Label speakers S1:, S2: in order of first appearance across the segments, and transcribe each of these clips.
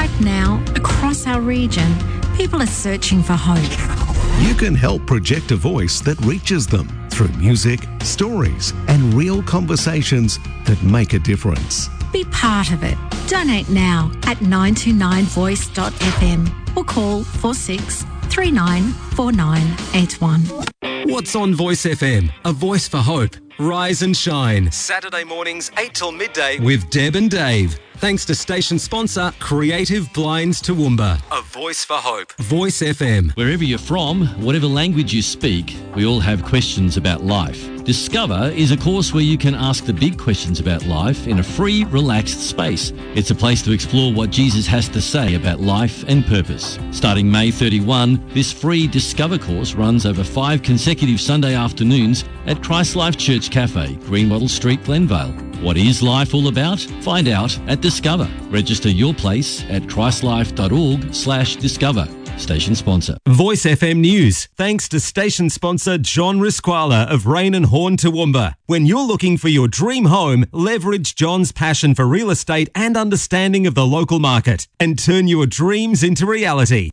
S1: Right now, across our region, people are searching for hope.
S2: You can help project a voice that reaches them through music, stories, and real conversations that make a difference.
S1: Be part of it. Donate now at 929voice.fm or call 46 39 4981.
S3: What's on Voice FM? A voice for hope. Rise and shine. Saturday mornings 8 till midday with Deb and Dave. Thanks to station sponsor Creative Blinds Toowoomba. A voice for hope. Voice FM.
S4: Wherever you're from, whatever language you speak, we all have questions about life. Discover is a course where you can ask the big questions about life in a free, relaxed space. It's a place to explore what Jesus has to say about life and purpose. Starting May 31, this free Discover course runs over 5 consecutive Sunday afternoons at Christ Life Church Cafe, Greenbottle Street, Glenvale. What is life all about? Find out at Discover. Register your place at christlife.org/discover. Station sponsor.
S3: Voice FM News. Thanks to station sponsor John Risquala of Rain and Horn Toowoomba. When you're looking for your dream home, leverage John's passion for real estate and understanding of the local market and turn your dreams into reality.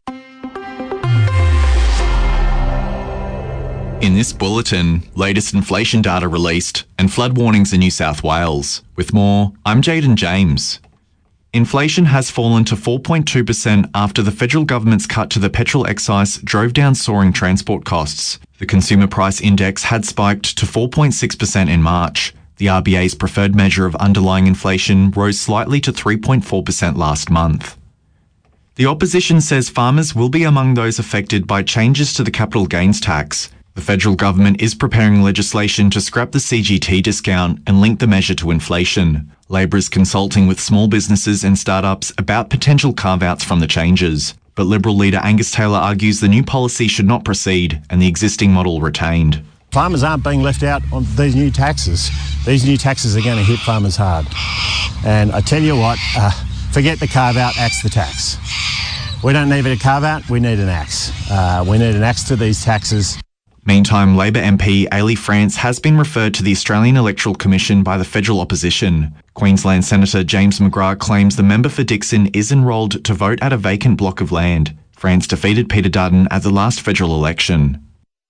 S5: In this bulletin, latest inflation data released and flood warnings in New South Wales. With more, I'm Jaden James. Inflation has fallen to 4.2% after the federal government's cut to the petrol excise drove down soaring transport costs. The Consumer Price Index had spiked to 4.6% in March. The RBA's preferred measure of underlying inflation rose slightly to 3.4% last month. The opposition says farmers will be among those affected by changes to the capital gains tax. The federal government is preparing legislation to scrap the CGT discount and link the measure to inflation. Labor is consulting with small businesses and startups about potential carve-outs from the changes. But Liberal leader Angus Taylor argues the new policy should not proceed and the existing model retained.
S6: Farmers aren't being left out on these new taxes. These new taxes are going to hit farmers hard. And I tell you what, forget the carve-out, axe the tax. We don't need a carve-out, we need an axe. We need an axe to these taxes.
S5: Meantime, Labor MP Ailey France has been referred to the Australian Electoral Commission by the federal opposition. Queensland Senator James McGrath claims the member for Dixon is enrolled to vote at a vacant block of land. France defeated Peter Dutton at the last federal election.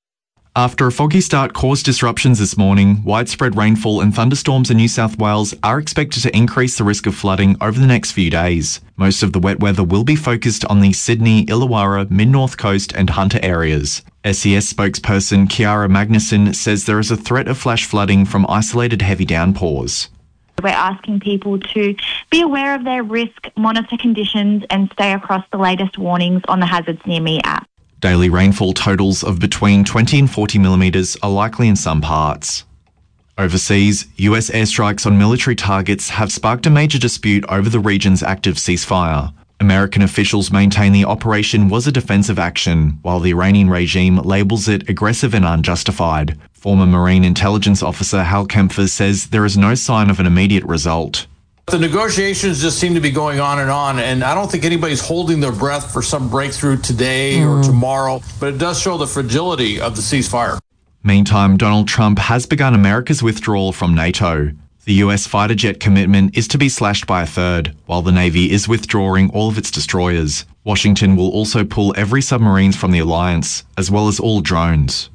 S5: After a foggy start caused disruptions this morning, widespread rainfall and thunderstorms in New South Wales are expected to increase the risk of flooding over the next few days. Most of the wet weather will be focused on the Sydney, Illawarra, Mid-North Coast and Hunter areas. SES spokesperson Kiara Magnuson says there is a threat of flash flooding from isolated heavy downpours.
S7: We're asking people to be aware of their risk, monitor conditions and stay across the latest warnings on the Hazards Near Me app.
S5: Daily rainfall totals of between 20 and 40 millimetres are likely in some parts. Overseas, US airstrikes on military targets have sparked a major dispute over the region's active ceasefire. American officials maintain the operation was a defensive action, while the Iranian regime labels it aggressive and unjustified. Former Marine intelligence officer Hal Kempfer says there is no sign of an immediate result.
S8: The negotiations just seem to be going on, and I don't think anybody's holding their breath for some breakthrough today or tomorrow, but it does show the fragility of the ceasefire.
S5: Meantime, Donald Trump has begun America's withdrawal from NATO. The US fighter jet commitment is to be slashed by a third, while the Navy is withdrawing all of its destroyers. Washington will also pull every submarines from the alliance, as well as all drones.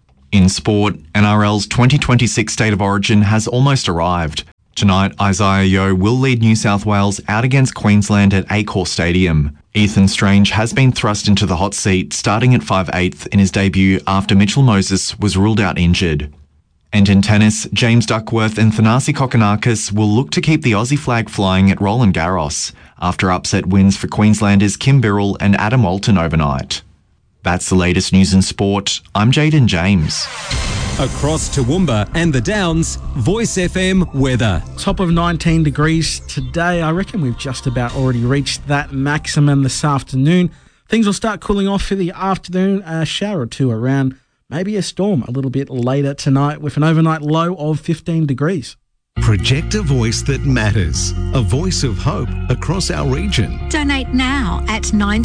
S5: In sport, NRL's 2026 State of Origin has almost arrived. Tonight, Isaiah Yeo will lead New South Wales out against Queensland at Accor Stadium. Ethan Strange has been thrust into the hot seat, starting at 5/8 in his debut after Mitchell Moses was ruled out injured. And in tennis, James Duckworth and Thanasi Kokkinakis will look to keep the Aussie flag flying at Roland Garros after upset wins for Queenslanders Kim Birrell and Adam Walton overnight. That's the latest news in sport. I'm Jaden James.
S3: Across Toowoomba and the Downs, Voice FM weather.
S9: Top of 19 degrees today. I reckon we've just about already reached that maximum this afternoon. Things will start cooling off for the afternoon. A shower or two around. Maybe a storm a little bit later tonight with an overnight low of 15 degrees.
S2: Project a voice that matters. A voice of hope across our region.
S1: Donate now at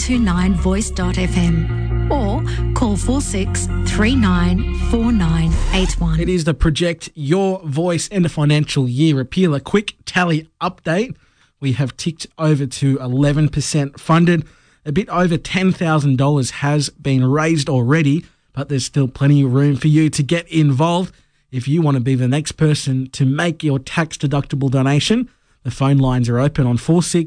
S1: 929voice.fm or call 46 39 4981.
S9: It is the Project Your Voice End of Financial Year Repeal. A quick tally update. We have ticked over to 11% funded. A bit over $10,000 has been raised already, but there's still plenty of room for you to get involved. If you want to be the next person to make your tax-deductible donation, the phone lines are open on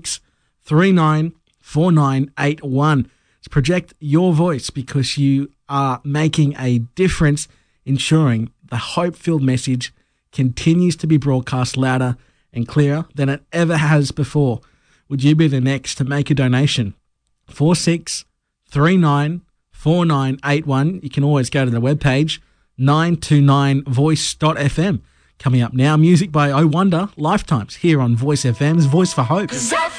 S9: 46394981. Project your voice because you are making a difference, ensuring the hope-filled message continues to be broadcast louder and clearer than it ever has before. Would you be the next to make a donation? 46394981. You can always go to the webpage, 929voice.fm. Coming up now, music by Oh Wonder, Lifetimes, here on Voice FM's Voice for Hope.